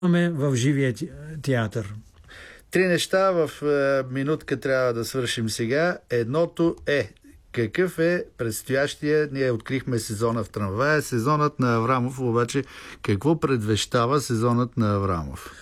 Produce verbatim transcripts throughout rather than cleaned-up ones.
в живия театър. Три неща в е, минутка трябва да свършим сега. Едното е какъв е предстоящия, ние открихме сезона в трамвая, сезонът на Аврамов, обаче какво предвещава сезонът на Аврамов?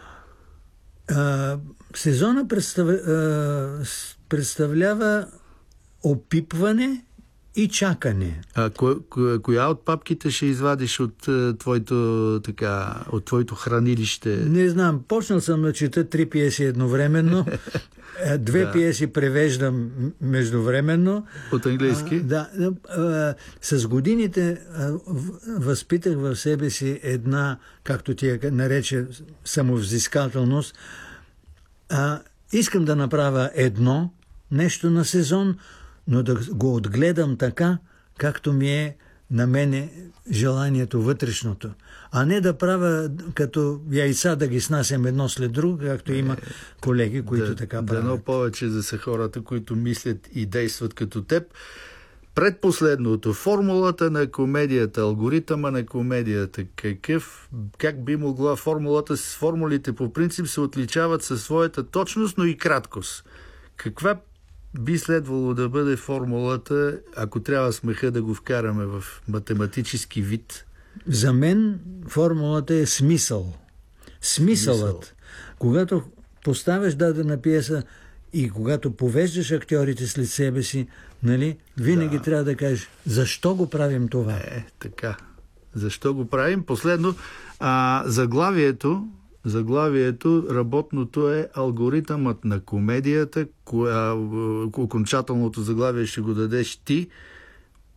А, сезона представ... а, представлява опипване и чакане. А ко, ко, коя от папките ще извадиш от твоето, така, от твоето хранилище? Не знам, почнал съм да чета три пиеси едновременно. Две да. пиеси превеждам междувременно. От английски? А, да. А, с годините а, възпитах в себе си една, както ти я нарече, самовзискателност. А, искам да направя едно нещо на сезон, но да го отгледам така, както ми е на мене желанието вътрешното. А не да правя като яйца да ги снасям едно след друго, както има колеги, които да, така правят. Дано повече да са хората, които мислят и действат като теб. Предпоследното, формулата на комедията, алгоритъма на комедията, какъв, как би могла формулата, с формулите по принцип се отличават със своята точност, но и краткост. Каква би следвало да бъде формулата, ако трябва смеха да го вкараме в математически вид? За мен формулата е смисъл. Смисълът. Смисъл. Когато поставяш дадена пиеса и когато повеждаш актьорите след себе си, нали, винаги да. трябва да кажеш защо го правим това. Е, така. Защо го правим? Последно, а, заглавието Заглавието, работното е алгоритъмът на комедията. Коя, окончателното заглавие ще го дадеш ти.